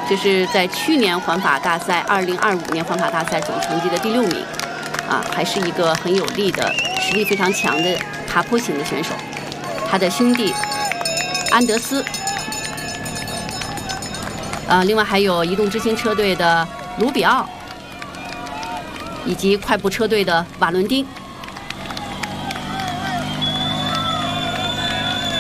这是在去年环法大赛2025年环法大赛总成绩的第6名，还是一个很有力的、实力非常强的爬坡型的选手。他的兄弟安德斯，另外还有移动之星车队的卢比奥，以及快步车队的瓦伦丁。